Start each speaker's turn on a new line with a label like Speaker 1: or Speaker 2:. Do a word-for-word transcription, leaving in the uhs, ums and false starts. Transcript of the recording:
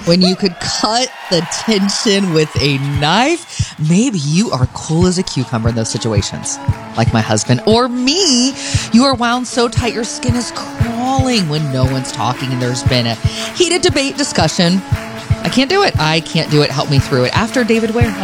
Speaker 1: when you could cut the tension with a knife. Maybe you are cool as a cucumber in those situations, like my husband or me. You are wound so tight your skin is crawling when no one's talking and there's been a heated debate discussion. I can't do it. I can't do it. Help me through it. After David Ware.